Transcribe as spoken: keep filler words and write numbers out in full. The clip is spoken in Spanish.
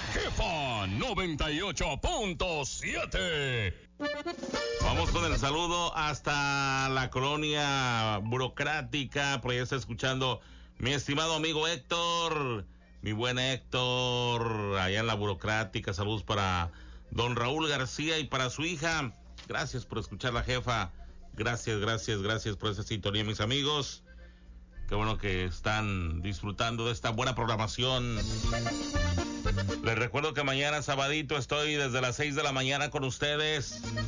Jefa noventa y ocho punto siete. Vamos con el saludo hasta la colonia burocrática. Por ahí está escuchando mi estimado amigo Héctor. Mi buen Héctor, allá en la burocrática. Saludos para don Raúl García y para su hija. Gracias por escuchar la jefa. Gracias, gracias, gracias por esa sintonía, mis amigos. Qué bueno que están disfrutando de esta buena programación. Les recuerdo que mañana sabadito estoy desde las seis de la mañana con ustedes.